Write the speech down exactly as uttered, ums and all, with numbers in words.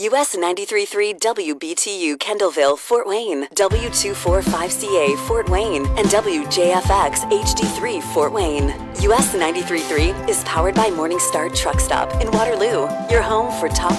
U S ninety-three point three W B T U Kendallville, Fort Wayne, W two forty-five C A Fort Wayne, and W J F X H D three Fort Wayne. U S ninety-three point three is powered by Morningstar Truck Stop in Waterloo, your home for top